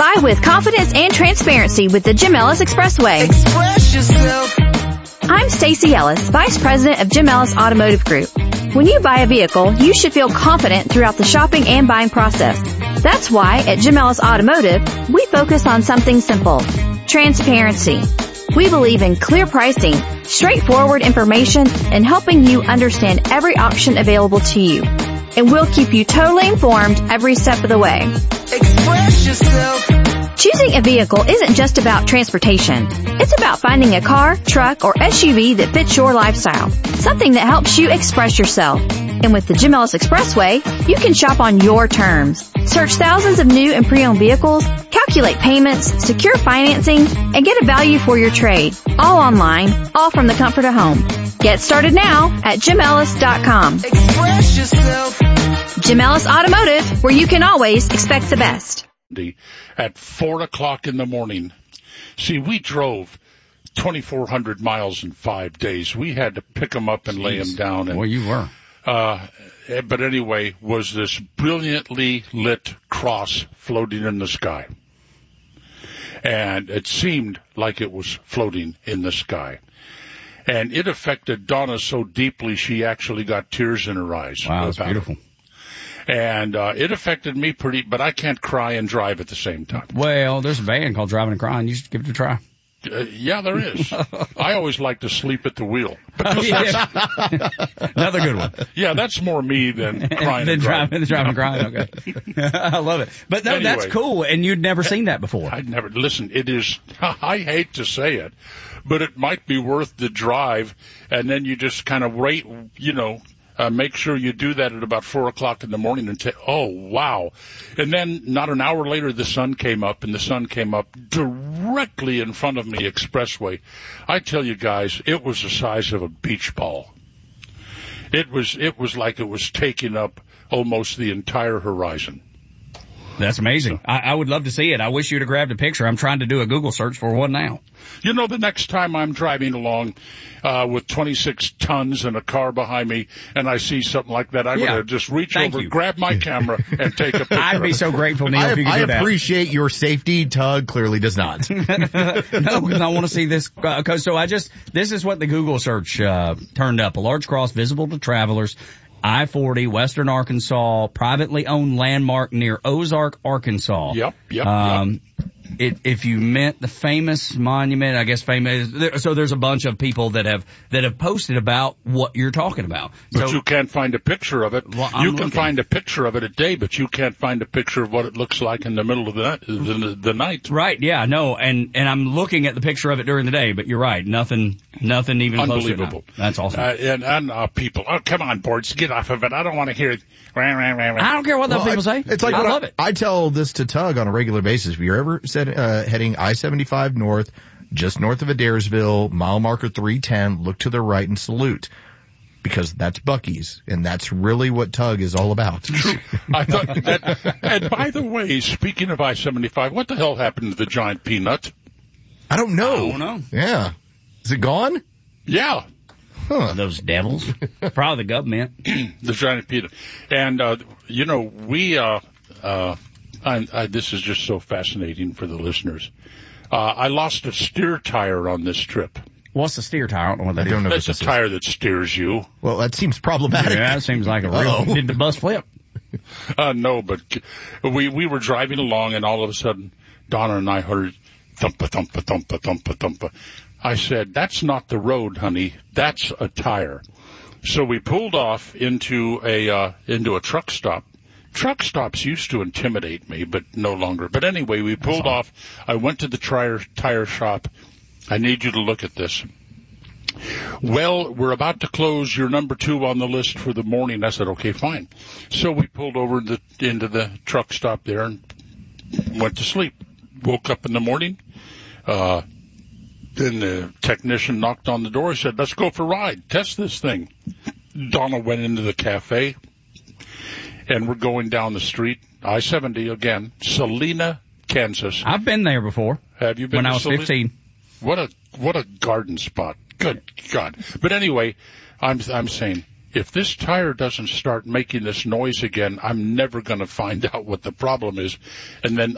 Drive with confidence and transparency with the Jim Ellis Expressway. Express yourself. I'm Stacy Ellis, Vice President of Jim Ellis Automotive Group. When you buy a vehicle, you should feel confident throughout the shopping and buying process. That's why at Jim Ellis Automotive, we focus on something simple: transparency. We believe in clear pricing, straightforward information, and helping you understand every option available to you. And we'll keep you totally informed every step of the way. Express yourself. Choosing a vehicle isn't just about transportation. It's about finding a car, truck, or SUV that fits your lifestyle. Something that helps you express yourself. And with the Jim Ellis Expressway, you can shop on your terms. Search thousands of new and pre-owned vehicles, calculate payments, secure financing, and get a value for your trade. All online, all from the comfort of home. Get started now at JimEllis.com. Express yourself. Jim Ellis Automotive, where you can always expect the best. At 4 o'clock in the morning. See, we drove 2,400 miles in 5 days. We had to pick them up and lay them down. And, well, you were. But anyway, was this brilliantly lit cross floating in the sky. And it seemed like it was floating in the sky. And it affected Donna so deeply she actually got tears in her eyes. Wow, that's beautiful. And it affected me pretty, but I can't cry and drive at the same time. Well, there's a band called Driving and Crying. You should give it a try. Yeah, there is. I always like to sleep at the wheel. Another good one. Yeah, that's more me than crying and driving. Driving and crying, okay. I love it. But no, anyway, that's cool, and you'd never seen that before. I'd never. Listen, it is, I hate to say it, but it might be worth the drive, and then you just kind of wait, make sure you do that at about 4 o'clock in the morning and say, oh, wow. And then not an hour later, the sun came up, and the sun came up directly in front of me, expressway. I tell you guys, it was the size of a beach ball. It was like it was taking up almost the entire horizon. That's amazing. I would love to see it. I wish you'd have grabbed a picture. I'm trying to do a Google search for one now. The next time I'm driving along with 26 tons and a car behind me and I see something like that, I'm going to just reach over, grab my camera, and take a picture. I'd be so grateful, Neil, if you could do that. I appreciate your safety. Tug clearly does not. No, because I want to see this. This is what the Google search turned up. A large cross visible to travelers. I-40, Western Arkansas, privately owned landmark near Ozark, Arkansas. Yep. If you meant the famous monument, I guess famous. So there's a bunch of people that have posted about what you're talking about. But you can't find a picture of it. Well, you can find a picture of it at day, but you can't find a picture of what it looks like in the middle of the night. Right? Yeah. No. And I'm looking at the picture of it during the day, but you're right. Nothing even unbelievable. That's awesome. And people, oh come on, boards, get off of it. I don't want to hear it. I don't care what those people say. It's like I love it. I tell this to Tug on a regular basis. If you're ever heading I-75 north, just north of Adairsville, mile marker 310, look to the right and salute. Because that's Buc-ee's, and that's really what Tug is all about. I thought that, and by the way, speaking of I-75, what the hell happened to the giant peanut? I don't know. I don't know. Yeah. Is it gone? Yeah. Huh. Those devils. Probably the government. The giant peanut. And, this is just so fascinating for the listeners. I lost a steer tire on this trip. What's the steer tire? I don't know what that is. That's a tire that steers you. Well, that seems problematic. Yeah, that seems like a real... Did the bus flip? No, but we were driving along, and all of a sudden, Donna and I heard thumpa, thumpa, thumpa, thumpa, thumpa. I said, that's not the road, honey. That's a tire. So we pulled off into a truck stop. Truck stops used to intimidate me, but no longer. But anyway, we pulled off. I went to the tire shop. I need you to look at this. Well, we're about to close. You're number 2 on the list for the morning. I said, okay, fine. So we pulled over into the truck stop there and went to sleep. Woke up in the morning. Then the technician knocked on the door. He said, let's go for a ride. Test this thing. Donna went into the cafe, and we're going down the street, I-70 again, Salina, Kansas. I've been there before. Have you been? When I was 15. What a garden spot. Good God. But anyway, I'm saying, if this tire doesn't start making this noise again, I'm never going to find out what the problem is. And then